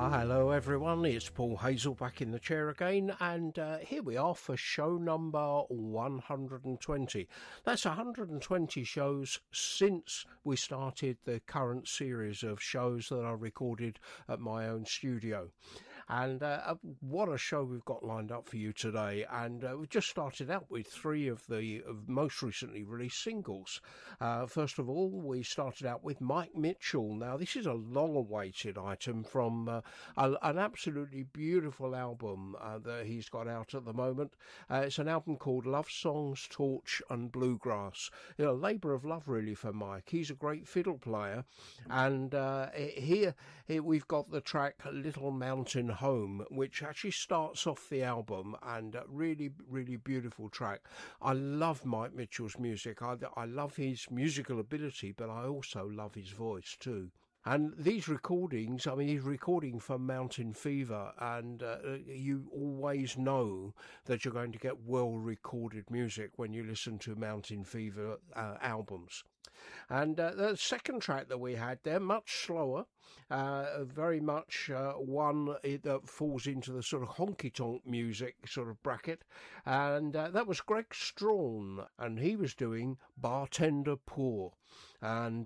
Hello everyone, it's Paul Hazel back in the chair again, and here we are for show number 120. That's 120 shows since we started the current series of shows that are recorded at my own studio. And what a show we've got lined up for you today, and we've just started out with three of the most recently released singles. First of all, we started out with Mike Mitchell. Now this is a long-awaited item from an absolutely beautiful album that he's got out at the moment. It's an album called Love Songs, Torch and Bluegrass. A labour of love really for Mike. He's a great fiddle player, and here we've got the track Little Mountain Home, which actually starts off the album, and really beautiful track. I love Mike Mitchell's music. I love his musical ability, but I also love his voice too. And these recordings, I mean, he's recording for Mountain Fever, and you always know that you're going to get well-recorded music when you listen to Mountain Fever albums. And the second track that we had there, much slower, very much one that falls into the sort of honky-tonk music sort of bracket, and that was Greg Strawn, and he was doing Bartender Poor. And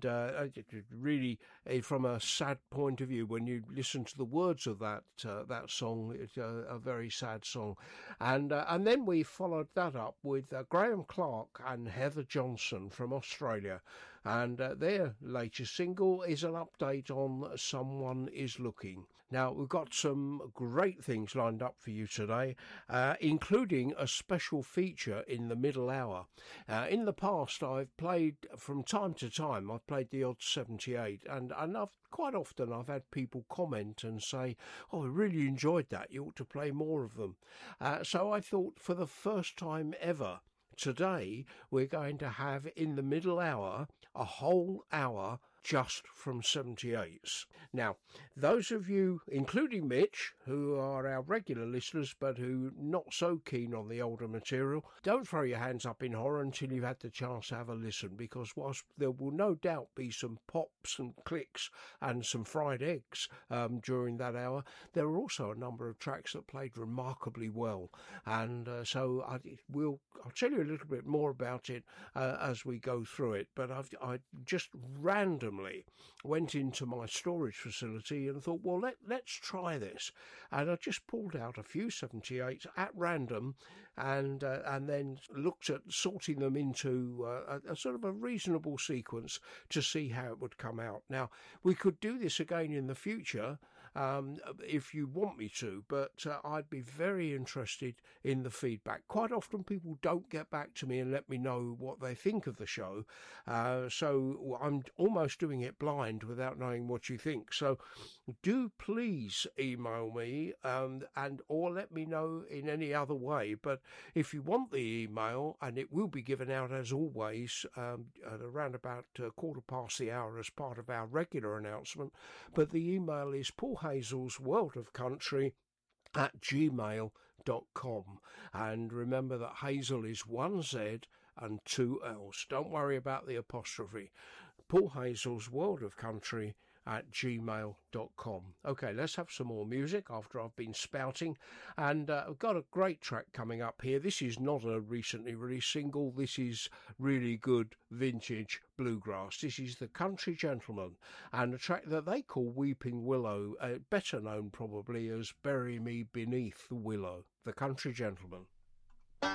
really, from a sad point of view, when you listen to the words of that song, it's a very sad song. And then we followed that up with Graham Clark and Heather Johnson from Australia. And their latest single is an update on Someone Is Looking. Now, we've got some great things lined up for you today, including a special feature in the middle hour. In the past, I've played, from time to time, I've played the odd 78, and quite often I've had people comment and say, "Oh, I really enjoyed that, you ought to play more of them." So I thought, for the first time ever, today we're going to have in the middle hour a whole hour just from 78s. Now, those of you, including Mitch, who are our regular listeners but who not so keen on the older material, don't throw your hands up in horror until you've had the chance to have a listen, because whilst there will no doubt be some pops and clicks and some fried eggs during that hour, there are also a number of tracks that played remarkably well. And so I'll tell you a little bit more about it as we go through it, but I just randomly went into my storage facility and thought, well, let's try this. And I just pulled out a few 78s at random, and then looked at sorting them into a sort of a reasonable sequence to see how it would come out. Now, we could do this again in the future if you want me to, but I'd be very interested in the feedback. Quite often people don't get back to me and let me know what they think of the show, so I'm almost doing it blind without knowing what you think. So do please email me and or let me know in any other way. But if you want the email, and it will be given out as always at around about 1:15 as part of our regular announcement, but the email is Paul Hazel's World of Country @gmail.com, and remember that Hazel is 1 Z and 2 L's. Don't worry about the apostrophe. Paul Hazel's World of Country @gmail.com. Okay, let's have some more music after I've been spouting, and I've got a great track coming up here. This is not a recently released single. This is really good vintage bluegrass. This is The Country Gentleman, and a track that they call Weeping Willow, better known probably as Bury Me Beneath the Willow. The Country Gentleman.